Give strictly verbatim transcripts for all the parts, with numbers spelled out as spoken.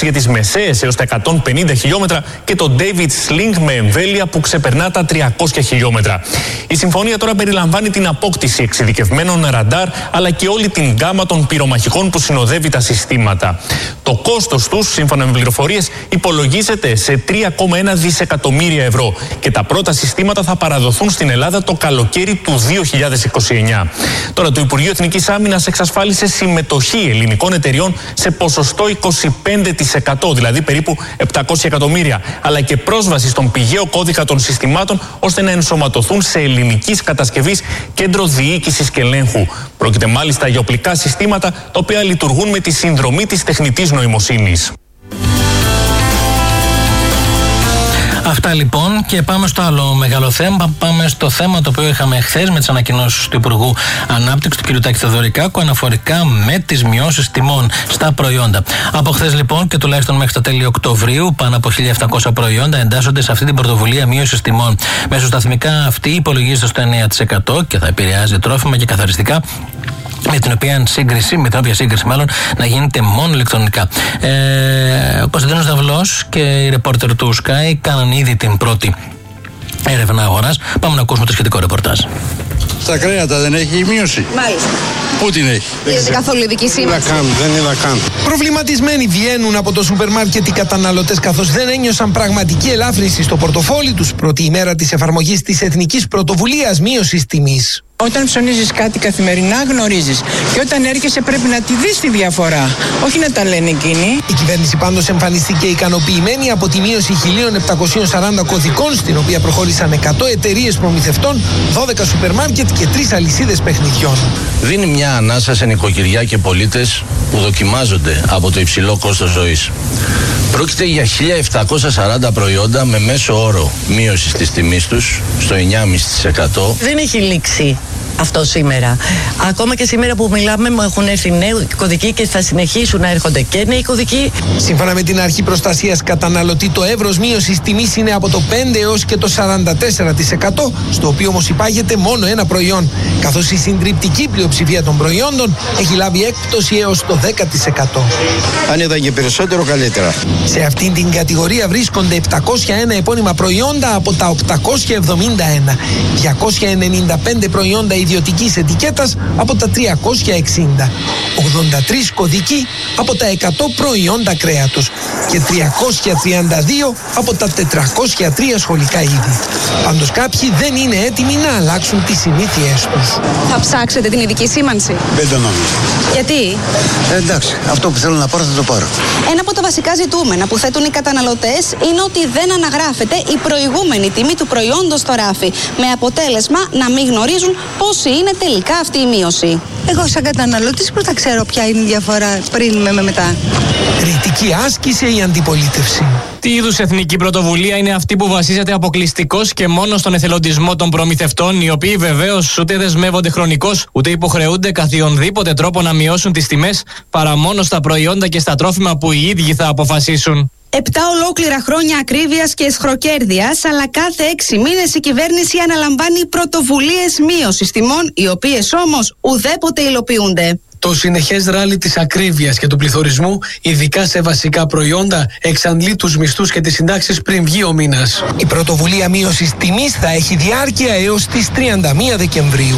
για τις μεσαίες έως τα εκατόν πενήντα χιλιόμετρα και το David Sling με εμβέλεια που ξεπερνά τα τριακόσια χιλιόμετρα. Η συμφωνία τώρα περιλαμβάνει την απόκτηση εξειδικευμένων ραντάρ αλλά και όλη την γκάμα των πυρομαχικών που συνοδεύει τα συστήματα. Το κόστος τους, σύμφωνα με πληροφορίες, υπολογίζεται σε τρία κόμμα ένα δισεκατομμύρια ευρώ και τα πρώτα συστήματα θα παραδοθούν στην Ελλάδα το καλοκαίρι του δύο χιλιάδες είκοσι εννιά. Τώρα, το Υπουργείο Εθνικής Άμυνας εξασφάλισε συμμετοχή ελληνικών εταιριών σε ποσοστό είκοσι πέντε τοις εκατό, δηλαδή περίπου επτακόσια εκατομμύρια, αλλά και πρόσβαση στον πηγαίο κώδικα των συστημάτων ώστε να ενσωματωθούν σε ελληνικής κατασκευής κέντρο διοίκησης και ελέγχου. Πρόκειται μάλιστα για οπλικά συστήματα τα οποία λειτουργούν με τη συνδρομή της τεχνητής νοημοσύνης. Αυτά λοιπόν, και πάμε στο άλλο μεγάλο θέμα. Πάμε στο θέμα το οποίο είχαμε χθες με τις ανακοινώσεις του Υπουργού Ανάπτυξης, του κ. Τάκη Θεοδωρικάκου, αναφορικά με τις μειώσεις τιμών στα προϊόντα. Από χθες λοιπόν και τουλάχιστον μέχρι τα τέλη Οκτωβρίου, πάνω από χίλια επτακόσια προϊόντα εντάσσονται σε αυτή την πρωτοβουλία μείωσης τιμών. Μεσοσταθμικά αυτή υπολογίζεται στο εννέα τοις εκατό και θα επηρεάζει τρόφιμα και καθαριστικά, με την οποία σύγκριση, με την οποία σύγκριση μάλλον να γίνεται μόνο ηλεκτρονικά. Ε, ο Κωνσταντίνος Δαυλός και οι ρεπόρτερ του Sky κάναν ήδη την πρώτη έρευνα αγοράς. Πάμε να ακούσουμε το σχετικό ρεπορτάζ. Στα κρέατα δεν έχει μείωση. Μάλιστα. Πού την έχει? Είδατε καθόλου ειδική σήμανση? Δεν είδα καν. Προβληματισμένοι βγαίνουν από το σούπερ μάρκετ οι καταναλωτές, καθώς δεν ένιωσαν πραγματική ελάφρυνση στο πορτοφόλι τους πρώτη ημέρα της εφαρμογής της Εθνικής Πρωτοβουλίας Μείωσης Τιμής. Όταν ψωνίζεις κάτι καθημερινά γνωρίζεις, και όταν έρχεσαι πρέπει να τη δεις τη διαφορά, όχι να τα λένε εκείνοι. Η κυβέρνηση πάντως εμφανίστηκε ικανοποιημένη από τη μείωση χίλια επτακόσια σαράντα κωδικών, στην οποία προχώρησαν εκατό εταιρείες προμηθευτών, δώδεκα σούπερ μάρκετ και τρεις αλυσίδες παιχνιδιών. Δίνει μια ανάσα σε νοικοκυριά και πολίτες που δοκιμάζονται από το υψηλό κόστος ζωής. Πρόκειται για χίλια επτακόσια σαράντα προϊόντα με μέσο όρο μείωση της τιμής τους στο εννέα κόμμα πέντε τοις εκατό. Δεν έχει λήξει αυτό σήμερα. Ακόμα και σήμερα που μιλάμε, μου έχουν έρθει νέοι κωδικοί και θα συνεχίσουν να έρχονται και νέοι κωδικοί. Σύμφωνα με την Αρχή Προστασίας Καταναλωτή, το εύρος μείωσης τιμής είναι από το πέντε έως και το σαράντα τέσσερα τοις εκατό, στο οποίο όμως υπάγεται μόνο ένα προϊόν, καθώς η συντριπτική πλειοψηφία των προϊόντων έχει λάβει έκπτωση έως το δέκα τοις εκατό. Αν ήταν και περισσότερο, καλύτερα. Σε αυτήν την κατηγορία βρίσκονται επτακόσια ένα επώνυμα προϊόντα από τα οκτακόσια εβδομήντα ένα, διακόσια ενενήντα πέντε προϊόντα ιδιωτικής ετικέτας από τα τριακόσια εξήντα, ογδόντα τρεις κωδικοί από τα εκατό προϊόντα κρέατος και τριακόσια τριάντα δύο από τα τετρακόσια τρία σχολικά είδη. Πάντως κάποιοι δεν είναι έτοιμοι να αλλάξουν τις συνήθειές τους. Θα ψάξετε την ειδική σήμανση? Δεν το νόμιζα. Γιατί? Ε, εντάξει, αυτό που θέλω να πάρω θα το πάρω. Ένα από τα βασικά ζητούμενα που θέτουν οι καταναλωτές είναι ότι δεν αναγράφεται η προηγούμενη τιμή του προϊόντος στο ράφι, με αποτέλεσμα να μην γνωρίζουν πώς είναι τελικά αυτή η μείωση. Εγώ σαν καταναλώτης πρώτα ξέρω ποια είναι η διαφορά πριν με μετά. Κριτική άσκησε η αντιπολίτευση. Τι είδους εθνική πρωτοβουλία είναι αυτή που βασίζεται αποκλειστικώς και μόνο στον εθελοντισμό των προμηθευτών, οι οποίοι βεβαίως ούτε δεσμεύονται χρονικώς, ούτε υποχρεούνται καθιονδήποτε τρόπο να μειώσουν τις τιμές, παρά μόνο στα προϊόντα και στα τρόφιμα που οι ίδιοι θα αποφασίσουν. Επτά ολόκληρα χρόνια ακρίβειας και εσχροκέρδειας, αλλά κάθε έξι μήνες η κυβέρνηση αναλαμβάνει πρωτοβουλίες μείωσης τιμών, οι οποίες όμως ουδέποτε υλοποιούνται. Το συνεχές ράλι της ακρίβειας και του πληθωρισμού, ειδικά σε βασικά προϊόντα, εξαντλεί τους μισθούς και τις συντάξεις πριν βγει ο μήνας. Η πρωτοβουλία μείωσης τιμής θα έχει διάρκεια έως τις τριάντα μία Δεκεμβρίου.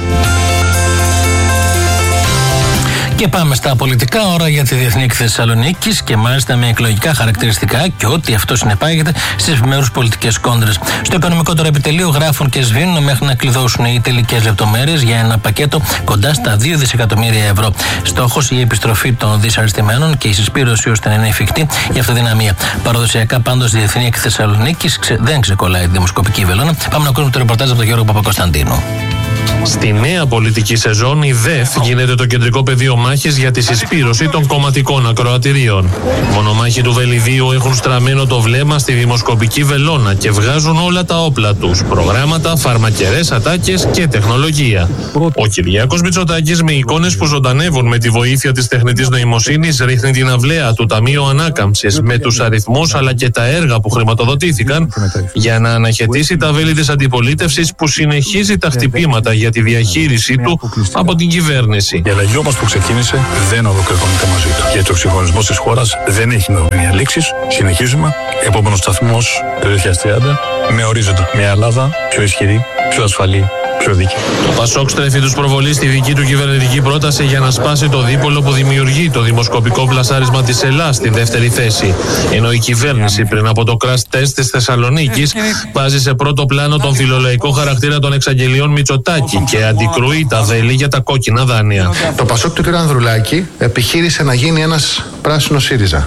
Και πάμε στα πολιτικά, ώρα για τη Διεθνή Έκθεση Θεσσαλονίκης και μάλιστα με εκλογικά χαρακτηριστικά και ό,τι αυτό συνεπάγεται στις επιμέρους πολιτικές κόντρες. Στο οικονομικό τώρα επιτελείο γράφουν και σβήνουν μέχρι να κλειδώσουν οι τελικές λεπτομέρειες για ένα πακέτο κοντά στα δύο δισεκατομμύρια ευρώ. Στόχος η επιστροφή των δυσαρεστημένων και η συσπήρωση ώστε να είναι εφικτή η αυτοδυναμία. Παραδοσιακά πάντως η Διεθνή Έκθεση Θεσσαλονίκης ξε... δεν ξεκολλάει τη δημοσκοπική βελόνα. Πάμε να ακούσουμε το ρεπορτάζ από τον Γιώργο Παπακοσταντίνου. Στη νέα πολιτική σεζόν, η ΔΕΦ γίνεται το κεντρικό πεδίο μάχης για τη συσπήρωση των κομματικών ακροατηρίων. Οι μονομάχοι του Βελιδίου έχουν στραμμένο το βλέμμα στη δημοσκοπική βελόνα και βγάζουν όλα τα όπλα τους: προγράμματα, φαρμακερές ατάκες και τεχνολογία. Ο Κυριάκος Μητσοτάκης, με εικόνες που ζωντανεύουν με τη βοήθεια της τεχνητής νοημοσύνης, ρίχνει την αυλαία του Ταμείου Ανάκαμψης με τους αριθμούς αλλά και τα έργα που χρηματοδοτήθηκαν για να αναχαιτήσει τα βέλη της αντιπολίτευσης που συνεχίζει τα χτυπήματα αρμοδιότητα για τη διαχείρισή του από την κυβέρνηση. Η αλλαγή όμως που ξεκίνησε δεν ολοκληρώνεται μαζί του. Γιατί ο εξυγχρονισμός της χώρας δεν έχει ημερομηνία λήξης. Συνεχίζουμε. Επόμενος σταθμός το δύο χιλιάδες τριάντα με ορίζοντα μια Ελλάδα πιο ισχυρή, πιο ασφαλή. Το Πασόκ στρέφει τους προβολείς στη δική του κυβερνητική πρόταση για να σπάσει το δίπολο που δημιουργεί το δημοσκοπικό πλασάρισμα της Ελλάδας στη δεύτερη θέση. Ενώ η κυβέρνηση πριν από το crash test της Θεσσαλονίκης βάζει σε πρώτο πλάνο τον φιλολαϊκό χαρακτήρα των εξαγγελιών Μητσοτάκη και αντικρούει τα βέλη για τα κόκκινα δάνεια. Το Πασόκ του κ. Ανδρουλάκη επιχείρησε να γίνει ένας πράσινος ΣΥΡΙΖΑ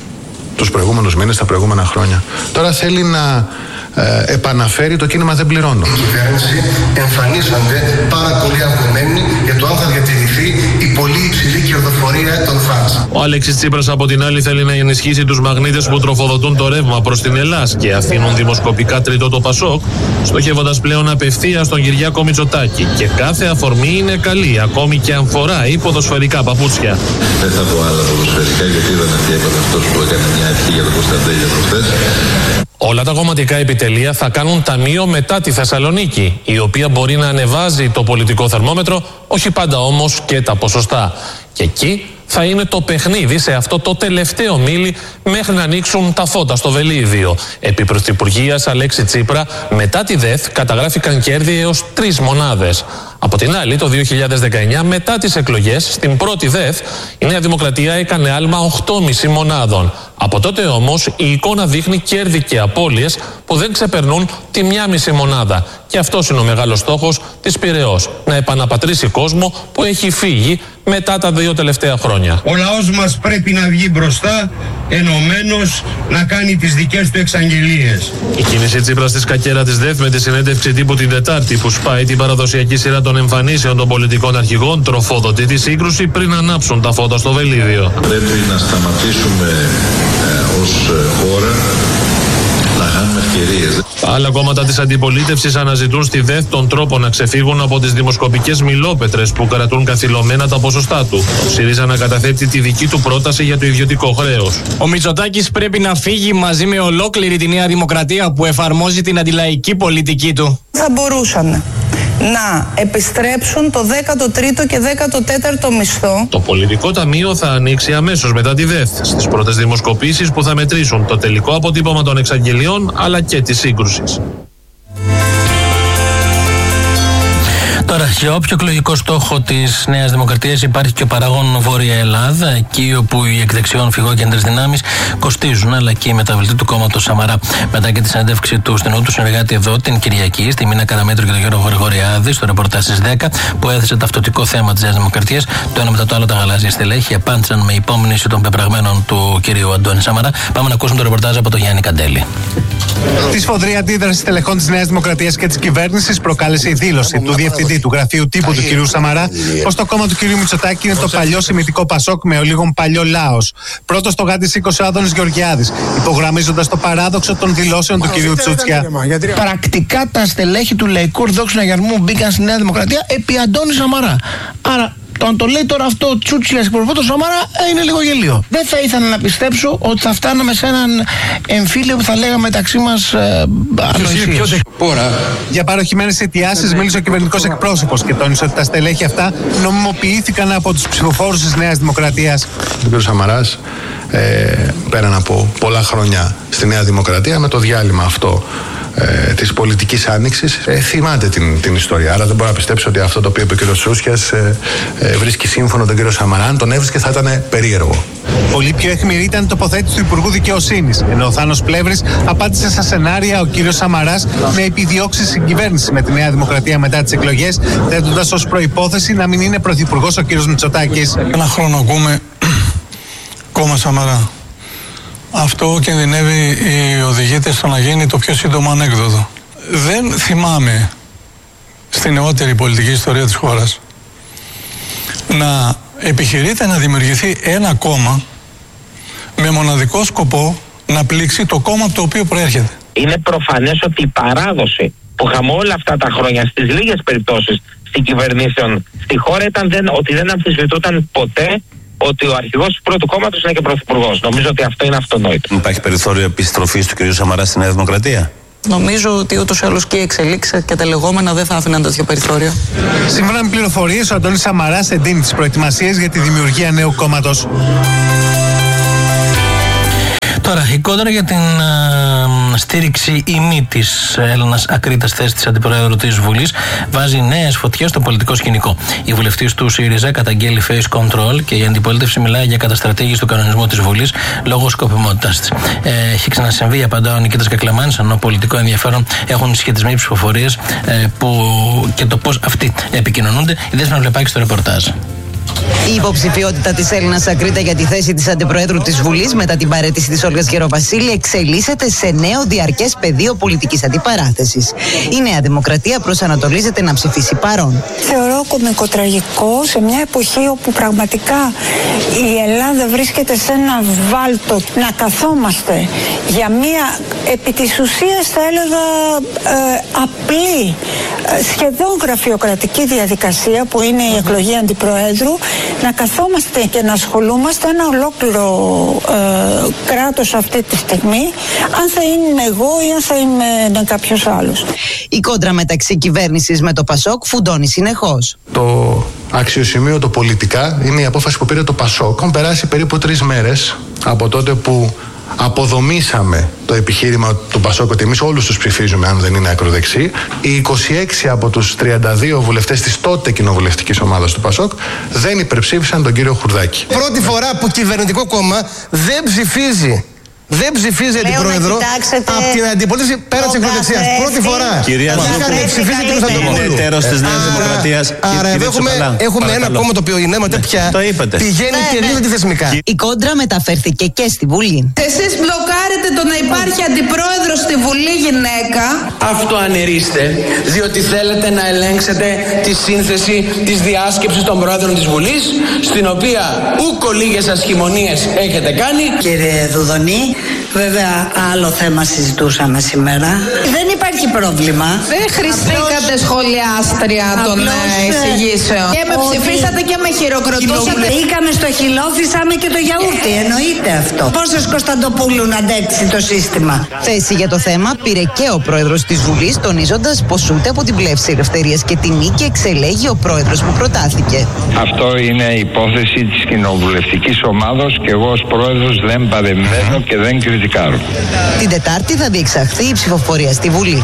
τους προηγούμενους μήνες, τα προηγούμενα χρόνια. Τώρα θέλει να ε, επαναφέρει το κίνημα «Δεν πληρώνω». Η κυβέρνηση εμφανίζονται πάρα πολύ αγχωμένοι για το αν θα διατηρηθεί η πολύ υψηλή κερδοφορία των φαντς. Ο Αλέξης Τσίπρας από την άλλη θέλει να ενισχύσει τους μαγνήτες που τροφοδοτούν το ρεύμα προς την Ελλάδα και αφήνουν δημοσκοπικά τρίτο το Πασόκ, στοχεύοντας πλέον απευθείας στον Κυριάκο Μητσοτάκη. Και κάθε αφορμή είναι καλή, ακόμη και αν φοράει ποδοσφαιρικά παπούτσια. Δεν θα πω άλλα ποδοσφαιρικά, γιατί είδαμε τι έπαθε αυτός που έκανε μια ευχή για το Κωνσταντέλια προχθές. Όλα τα κομματικά επιτελεία θα κάνουν ταμείο μετά τη Θεσσαλονίκη, η οποία μπορεί να ανεβάζει το πολιτικό θερμόμετρο, όχι πάντα όμως και τα ποσοστά. Και εκεί θα είναι το παιχνίδι σε αυτό το τελευταίο μίλι μέχρι να ανοίξουν τα φώτα στο βελίδιο. Επί Πρωθυπουργίας Αλέξη Τσίπρα, μετά τη ΔΕΘ καταγράφηκαν κέρδη έως τρεις μονάδες. Από την άλλη, το δύο χιλιάδες δεκαεννιά, μετά τις εκλογές, στην πρώτη ΔΕΘ, η Νέα Δημοκρατία έκανε άλμα οκτώ κόμμα πέντε μονάδων. Από τότε όμως η εικόνα δείχνει κέρδη και απώλειες που δεν ξεπερνούν τη μία μισή μονάδα. Και αυτός είναι ο μεγάλος στόχος της Πειραιώς, να επαναπατρίσει κόσμο που έχει φύγει μετά τα δύο τελευταία χρόνια. Ο λαός μας πρέπει να βγει μπροστά, ενωμένος, να κάνει τις δικές του εξαγγελίες. Η κίνηση Τσίπρα στη σκακέρα της ΔΕΘ με τη συνέντευξη τύπου την Τετάρτη που σπάει την παραδοσιακή σειρά των εμφανίσεων των πολιτικών αρχηγών τροφοδοτεί τη σύγκρουση πριν ανάψουν τα φώτα στο βελίδιο. Πρέπει να σταματήσουμε ε, ως χώρα να χάνουμε ευκαιρίες. Άλλα κόμματα της αντιπολίτευσης αναζητούν στη ΔΕΘ τον τρόπο να ξεφύγουν από τις δημοσκοπικές μιλόπετρες που κρατούν καθυλωμένα τα ποσοστά του. Ο ΣΥΡΙΖΑ να καταθέτει τη δική του πρόταση για το ιδιωτικό χρέος. Ο Μητσοτάκης πρέπει να φύγει μαζί με ολόκληρη τη Νέα Δημοκρατία που εφαρμόζει την αντιλαϊκή πολιτική του. Θα μπορούσαν να επιστρέψουν το δέκατο τρίτο και δέκατο τέταρτο μισθό. Το πολιτικό ταμείο θα ανοίξει αμέσως μετά τη ΔΕΘ, στις πρώτες δημοσκοπήσεις που θα μετρήσουν το τελικό αποτύπωμα των εξαγγελιών αλλά και της σύγκρουσης. Τώρα, για όποιο εκλογικό στόχο της Νέας Δημοκρατίας υπάρχει και ο παραγόν Βόρεια Ελλάδα, εκεί όπου οι εκδεξιών φυγόκεντρες δυνάμεις κοστίζουν, αλλά και η μεταβλητή του κόμματος Σαμαρά. Μετά και τη συνέντευξη του στενού του συνεργάτη εδώ την Κυριακή, στη Μίνα Καραμέτρου και τον Γιώργο Γρηγοριάδη, στο ρεπορτάζ στις δέκα, που έθεσε ταυτοτικό θέμα της Νέας Δημοκρατίας, το ένα μετά το άλλο τα γαλάζια στελέχη απάντησαν με υπόμνηση των πεπραγμένων του κυρίου Αντώνη Σαμαρά. Πάμε να ακούσουμε το ρεπορτάζ από τον Γιάννη Καντέλη. Τη σφοδρή αντίδραση στελεχών της Νέας Δημοκρατίας και της κυβέρνησης προκάλεσε η δήλωση του διευθυντή του γραφείου τύπου του κυρίου Σαμαρά πως το κόμμα του κυρίου Μητσοτάκη είναι το παλιό σημιτικό Πασόκ με ο λίγον παλιό λαός. Πρώτος το γάντι σήκωσε ο Άδωνης Γεωργιάδης, υπογραμμίζοντας το παράδοξο των δηλώσεων του κυρίου Τσούτσια. Πρακτικά τα στελέχη του Λαϊκού Ορθόδοξου Συναγερμού μπήκαν στη Νέα Δημοκρατία επί Αντώνη Σαμαρά. Άρα, το αν το λέει τώρα αυτό ο Τσούτσιας και προπό το Σαμαρά ε, είναι λίγο γελίο. Δεν θα ήθελα να πιστέψω ότι θα φτάναμε σε έναν εμφύλιο που θα λέγαμε μεταξύ μας ε, ανοησίες. Για παροχημένες αιτιάσεις μίλησε ο κυβερνητικός εκπρόσωπος και τόνισε ότι τα στελέχη αυτά νομιμοποιήθηκαν από τους ψηφοφόρους της Νέας Δημοκρατίας. Ο κ. Σαμαράς ε, πέραν από πολλά χρόνια στη Νέα Δημοκρατία με το διάλειμμα αυτό Ε, της πολιτικής άνοιξης ε, θυμάται την, την ιστορία. Άρα δεν μπορώ να πιστέψω ότι αυτό το οποίο είπε ο κ. Τσούτσιας ε, ε, βρίσκει σύμφωνο τον κ. Σαμαρά. Αν τον έβρισκε θα ήταν περίεργο. Πολύ πιο αιχμηρή ήταν η τοποθέτηση του Υπουργού Δικαιοσύνης, ενώ ο Θάνος Πλεύρης απάντησε στα σενάρια ο κ. Σαμαράς να επιδιώξει συγκυβέρνηση με τη Νέα Δημοκρατία μετά τις εκλογές, θέτοντας ως προϋπόθεση να μην είναι πρωθυπουργός ο κ. Μητσοτάκης. Ένα χρόνο ακούμε κόμμα Σαμαρά. Αυτό κινδυνεύει οι οδηγείται στο να γίνει το πιο σύντομο ανέκδοτο. Δεν θυμάμαι στη νεότερη πολιτική ιστορία της χώρας να επιχειρείται να δημιουργηθεί ένα κόμμα με μοναδικό σκοπό να πλήξει το κόμμα από το οποίο προέρχεται. Είναι προφανές ότι η παράδοση που είχαμε όλα αυτά τα χρόνια στις λίγες περιπτώσεις στην κυβερνήσεων στη χώρα ήταν δεν, ότι δεν αμφισβητούταν ποτέ ότι ο αρχηγός του πρώτου κόμματος είναι και πρωθυπουργός. Νομίζω ότι αυτό είναι αυτονόητο. Υπάρχει περιθώριο επιστροφής του κ. Σαμαρά στη Νέα Δημοκρατία? νομίζω ότι ούτως ή άλλως και οι εξελίξεις και τα λεγόμενα δεν θα άφηναν τέτοιο περιθώριο. Σύμφωνα με πληροφορίες, ο Αντώνης Σαμαράς εντείνει τις προετοιμασίες για τη δημιουργία νέου κόμματος. Τώρα, η κόντρα για την α, στήριξη ή μη της Έλληνας Ακρίτας θέσης της Αντιπροέδρου της Βουλής βάζει νέες φωτιές στο πολιτικό σκηνικό. Η βουλευτής του ΣΥΡΙΖΑ καταγγέλει face control και η αντιπολίτευση μιλάει για καταστρατήγηση του κανονισμού της Βουλής λόγω σκοπιμότητάς της. Ε, έχει ξανασυμβεί, απαντά ο Νικήτας Κακλαμάνης, ενώ πολιτικό ενδιαφέρον έχουν σχετισμοί ψηφοφορίες ε, και το πώς αυτοί επικοινωνούνται. Η Δέσποινα Βλεπάκη στο ρεπορτάζ. Η υποψηφιότητα της Έλληνας Ακρίτα για τη θέση της Αντιπροέδρου της Βουλής μετά την παραίτηση της Όλγας Γεροβασίλη εξελίσσεται σε νέο διαρκές πεδίο πολιτικής αντιπαράθεσης. Η Νέα Δημοκρατία προσανατολίζεται να ψηφίσει παρόν. Θεωρώ κωμικοτραγικό σε μια εποχή όπου πραγματικά η Ελλάδα βρίσκεται σε ένα βάλτο να καθόμαστε για μια επί της ουσίας θα έλεγα ε, απλή ε, σχεδόν γραφειοκρατική διαδικασία που είναι η εκλογή Αντιπροέδρου, να καθόμαστε και να ασχολούμαστε ένα ολόκληρο ε, κράτος αυτή τη στιγμή, αν θα είμαι εγώ ή αν θα είμαι κάποιος άλλος. Η κόντρα μεταξύ κυβέρνησης με το Πασόκ φουντώνει συνεχώς. Το αξιοσημείωτο πολιτικά είναι η απόφαση που πήρε το Πασόκ. Έχουν περάσει περίπου τρεις μέρες από τότε που αποδομήσαμε το επιχείρημα του Πασόκ ότι εμείς όλους τους ψηφίζουμε αν δεν είναι ακροδεξί. Οι είκοσι έξι από τους τριάντα δύο βουλευτές της τότε κοινοβουλευτικής ομάδας του Πασόκ δεν υπερψήφισαν τον κύριο Χουρδάκη. Πρώτη φορά που κυβερνητικό κόμμα δεν ψηφίζει Δεν ψηφίζει αντιπρόεδρο από την αντιπολίτευση πέρα της ακροδεξιάς. Πρώτη φορά. Κυρία Ζούκου, είναι εταίρος της Νέας Δημοκρατίας. Άρα εδώ έχουμε, έχουμε ένα κόμμα το οποίο η Νέα Δημοκρατία πηγαίνει και δίνει θεσμικά. Η κόντρα μεταφέρθηκε και στη Βουλή. Εσείς μπλοκάρετε το να υπάρχει αντιπρόεδρο στη Βουλή γυναίκα. Αυτοανερίστε, διότι θέλετε να ελέγξετε τη σύνθεση της διάσκεψης των πρόεδρων της Βουλής, στην οποία ούκο λίγες ασχημονίες έχετε κάνει. Κύριε Δουδονή, βέβαια άλλο θέμα συζητούσαμε σήμερα. Δεν υπάρχει πρόβλημα. Δεν χρηστήκατε σχολιάστρια των εισηγήσεων. Και με ψηφίσατε και με χειροκροτούσατε. Μπήκαμε στο χιλόφισαμε και το γιαούρτι. Εννοείται αυτό. Πόσες Κωνσταντοπούλου να αντέξει το σύστημα. Θέση για το θέμα πήρε και ο πρόεδρος της Βουλής, τονίζοντας πως ούτε από την πλεύση ελευθερίας και τη νίκη εξελέγει ο πρόεδρος που προτάθηκε. Αυτό είναι υπόθεση της κοινοβουλευτικής ομάδος και εγώ ως πρόεδρος δεν παρεμβαίνω και δεν κριτικάρω. Την Τετάρτη θα διεξαχθεί η ψηφοφορία στη Βουλή.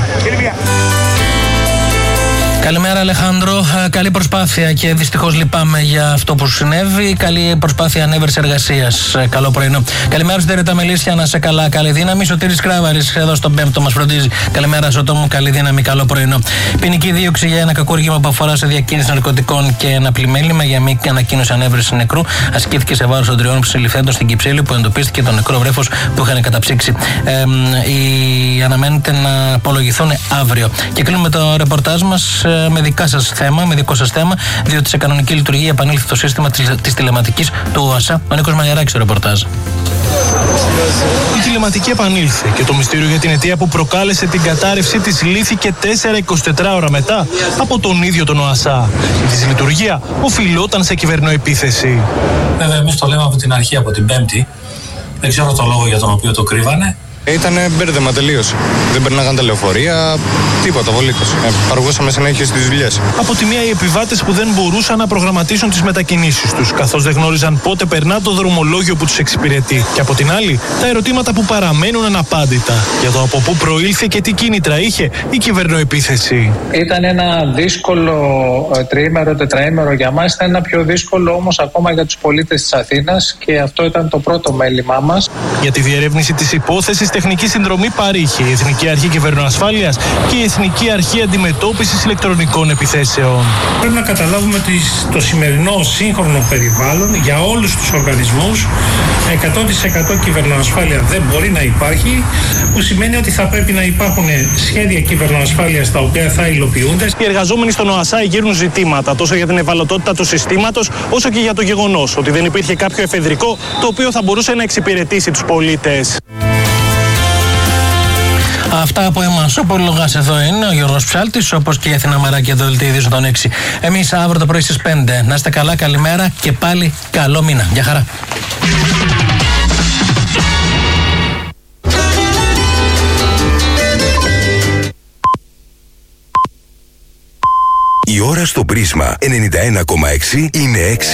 Καλημέρα, Αλεχάνδρο. Καλή προσπάθεια και δυστυχώς λυπάμαι για αυτό που συνέβη. Καλή προσπάθεια ανέβρεση εργασίας. Καλό πρωινό. Καλημέρα, στην Τερετά Μελίσια, να είσαι καλά. Καλή δύναμη. Σωτήρης Κράβαρης, εδώ στον Πέμπτο, μας φροντίζει. Καλημέρα, Σωτό μου. Καλή δύναμη. Καλό πρωινό. Ποινική δίωξη για ένα κακούργημα που αφορά σε διακίνηση ναρκωτικών και ένα πλημέλημα για μη ανακοίνωση ανέβρεση νεκρού ασκήθηκε σε βάρος των τριών συλληφθέντων στην Κυψέλη που εντοπίστηκε το νεκρό βρέφος που είχαν καταψύξει. Ε, οι αναμένεται να απολογηθούν αύριο. Και κλείνουμε το ρεπορτάζ μας με δικά σας θέμα, με δικό σας θέμα, διότι σε κανονική λειτουργία επανήλθε το σύστημα της, της τηλεματικής του ΟΑΣΑ. Ο Νίκος Μαγεράκης στο ρεπορτάζ. Η τηλεματική επανήλθε και το μυστήριο για την αιτία που προκάλεσε την κατάρρευση της λύθηκε τέσσερα είκοσι τέσσερις ώρα μετά από τον ίδιο τον ΟΑΣΑ. Η δυσλειτουργία οφειλόταν σε κυβερνοεπίθεση. Βέβαια, εμείς το λέμε από την αρχή, από την Πέμπτη. Δεν ξέρω το λόγο για τον οποίο το κρύβανε. Ήτανε μπέρδεμα τελείως. Δεν περνάγαν τα λεωφορεία, τίποτα απολύτως. Ε, παραγούσαμε συνέχεια στις δουλειές. Από τη μία, οι επιβάτες που δεν μπορούσαν να προγραμματίσουν τις μετακινήσεις τους, καθώς δεν γνώριζαν πότε περνά το δρομολόγιο που τους εξυπηρετεί. Και από την άλλη, τα ερωτήματα που παραμένουν αναπάντητα για το από πού προήλθε και τι κίνητρα είχε η κυβερνοεπίθεση. Ήταν ένα δύσκολο τριήμερο, τετραήμερο για μας. Ήταν ένα πιο δύσκολο όμως ακόμα για τους πολίτες της Αθήνας και αυτό ήταν το πρώτο μέλημά μας. Για τη διερεύνηση της υπόθεσης, τεχνική συνδρομή παρήχε η Εθνική Αρχή Κυβερνοασφάλειας και η Εθνική Αρχή Αντιμετώπισης Ηλεκτρονικών Επιθέσεων. Πρέπει να καταλάβουμε ότι το σημερινό σύγχρονο περιβάλλον για όλους τους οργανισμούς εκατό τοις εκατό κυβερνοασφάλεια δεν μπορεί να υπάρχει, που σημαίνει ότι θα πρέπει να υπάρχουν σχέδια κυβερνοασφάλειας τα οποία θα υλοποιούνται. Οι εργαζόμενοι στον ΟΑΣΑ γύρουν ζητήματα τόσο για την ευαλωτότητα του συστήματος, όσο και για το γεγονός ότι δεν υπήρχε κάποιο εφεδρικό το οποίο θα μπορούσε να εξυπηρετήσει τους πολίτες. Αυτά από εμάς. Ο Πολυλογάς εδώ είναι, ο Γιώργος Ψάλτης, όπως και η Αθηνά Μαράκη εδώ, δελτίο ειδήσεων των έξι. Εμείς αύριο το πρωί στις πέντε. Να είστε καλά, καλημέρα και πάλι καλό μήνα. Γεια χαρά. Η ώρα στο Πρίσμα ενενήντα ένα κόμμα έξι είναι έξι.